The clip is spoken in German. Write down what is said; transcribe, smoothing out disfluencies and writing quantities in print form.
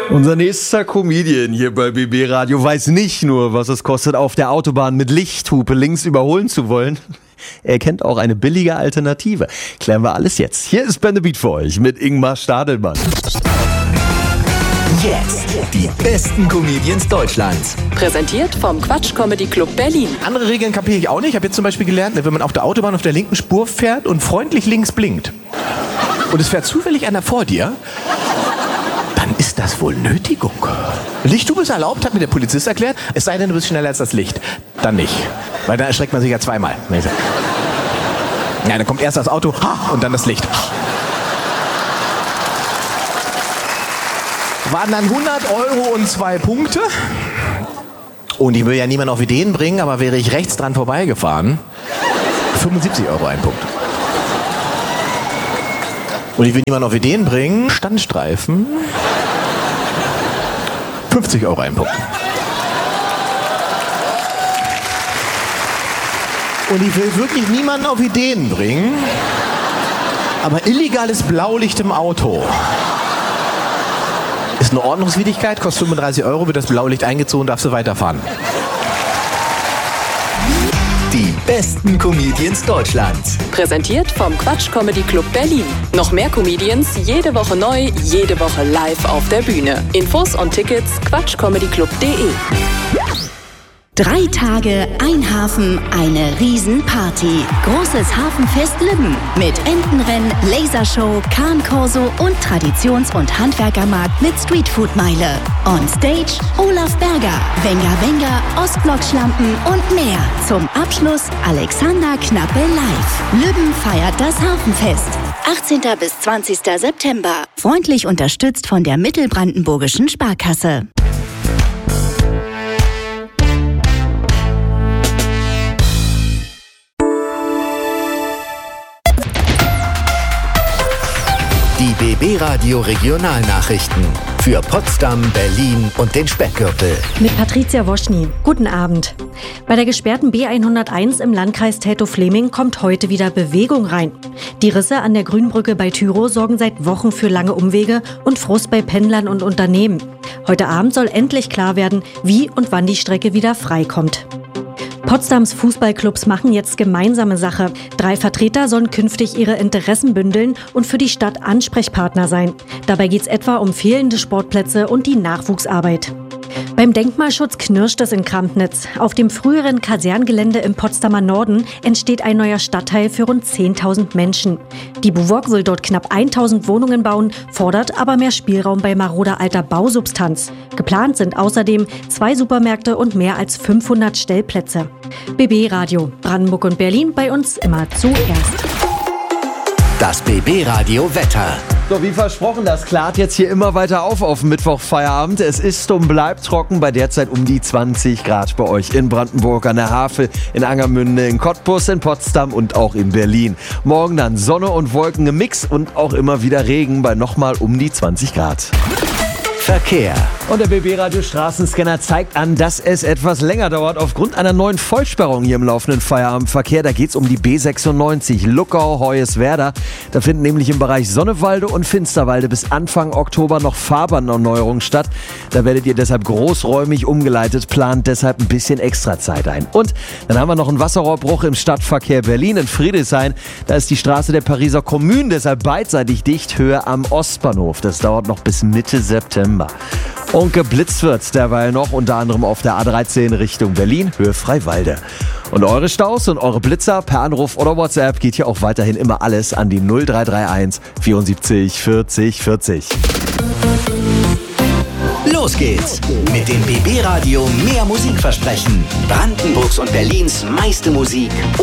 Unser nächster Comedian hier bei BB Radio weiß nicht nur, was es kostet, auf der Autobahn mit Lichthupe links überholen zu wollen. Er kennt auch eine billige Alternative. Klären wir alles jetzt. Hier ist Ben the Beat für euch mit Ingmar Stadelmann. Jetzt die besten Comedians Deutschlands. Präsentiert vom Quatsch Comedy Club Berlin. Andere Regeln kapiere ich auch nicht. Ich habe jetzt zum Beispiel gelernt, wenn man auf der Autobahn auf der linken Spur fährt und freundlich links blinkt und es fährt zufällig einer vor dir, dann ist das wohl Nötigung. Lichthupe ist erlaubt, hat mir der Polizist erklärt. Es sei denn, du bist schneller als das Licht. Dann nicht. Weil dann erschreckt man sich ja zweimal. Ja, dann kommt erst das Auto und dann das Licht. Waren dann 100 € und 2 Punkte. Und ich will ja niemanden auf Ideen bringen, aber wäre ich rechts dran vorbeigefahren, 75 € ein Punkt. Und ich will niemanden auf Ideen bringen, Standstreifen, 50 € ein Punkt. Und ich will wirklich niemanden auf Ideen bringen, aber illegales Blaulicht im Auto ist eine Ordnungswidrigkeit, kostet 35 €, wird das Blaulicht eingezogen, darfst du weiterfahren. Die besten Comedians Deutschlands. Präsentiert vom Quatsch Comedy Club Berlin. Noch mehr Comedians, jede Woche neu, jede Woche live auf der Bühne. Infos und Tickets quatschcomedyclub.de. 3 Tage, ein Hafen, eine Riesenparty. Großes Hafenfest Lübben mit Entenrennen, Lasershow, Kahnkorso und Traditions- und Handwerkermarkt mit Streetfood-Meile. On Stage Olaf Berger, Wenger Wenger, Ostblock-Schlampen und mehr. Zum Abschluss Alexander Knappe live. Lübben feiert das Hafenfest. 18. bis 20. September. Freundlich unterstützt von der Mittelbrandenburgischen Sparkasse. Die BB Radio Regionalnachrichten für Potsdam, Berlin und den Speckgürtel. Mit Patricia Woschny. Guten Abend. Bei der gesperrten B101 im Landkreis Teltow-Fläming kommt heute wieder Bewegung rein. Die Risse an der Grünbrücke bei Tyrow sorgen seit Wochen für lange Umwege und Frust bei Pendlern und Unternehmen. Heute Abend soll endlich klar werden, wie und wann die Strecke wieder freikommt. Potsdams Fußballclubs machen jetzt gemeinsame Sache. 3 Vertreter sollen künftig ihre Interessen bündeln und für die Stadt Ansprechpartner sein. Dabei geht es etwa um fehlende Sportplätze und die Nachwuchsarbeit. Beim Denkmalschutz knirscht es in Krampnitz. Auf dem früheren Kaserngelände im Potsdamer Norden entsteht ein neuer Stadtteil für rund 10.000 Menschen. Die BUWOG will dort knapp 1.000 Wohnungen bauen, fordert aber mehr Spielraum bei maroder alter Bausubstanz. Geplant sind außerdem 2 Supermärkte und mehr als 500 Stellplätze. BB Radio, Brandenburg und Berlin, bei uns immer zuerst. Das BB Radio Wetter. So, wie versprochen, das klart jetzt hier immer weiter auf Mittwochfeierabend. Es ist und bleibt trocken, bei derzeit um die 20 Grad bei euch in Brandenburg an der Havel, in Angermünde, in Cottbus, in Potsdam und auch in Berlin. Morgen dann Sonne und Wolken im Mix und auch immer wieder Regen bei nochmal um die 20 Grad. Verkehr. Und der BB-Radio Straßenscanner zeigt an, dass es etwas länger dauert aufgrund einer neuen Vollsperrung hier im laufenden Feierabendverkehr. Da geht es um die B96 Luckau-Hoyerswerda. Da finden nämlich im Bereich Sonnewalde und Finsterwalde bis Anfang Oktober noch Fahrbahnerneuerungen statt. Da werdet ihr deshalb großräumig umgeleitet, plant deshalb ein bisschen extra Zeit ein. Und dann haben wir noch einen Wasserrohrbruch im Stadtverkehr Berlin in Friedrichshain. Da ist die Straße der Pariser Kommune deshalb beidseitig dicht, Höhe am Ostbahnhof. Das dauert noch bis Mitte September. Und geblitzt wird derweil noch, unter anderem auf der A13 Richtung Berlin, Höhe Freiwalde. Und eure Staus und eure Blitzer per Anruf oder WhatsApp geht hier auch weiterhin immer alles an die 0331 74 40 40. Los geht's mit dem BB Radio Mehr Musikversprechen. Brandenburgs und Berlins meiste Musik.